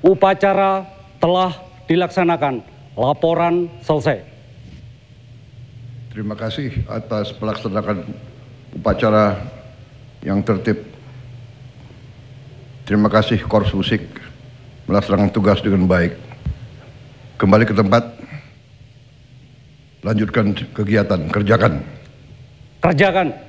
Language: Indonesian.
Upacara telah dilaksanakan. Laporan selesai. Terima kasih atas pelaksanaan upacara yang tertib. Terima kasih Korps Musik melaksanakan tugas dengan baik. Kembali ke tempat, lanjutkan kegiatan, kerjakan. Kerjakan.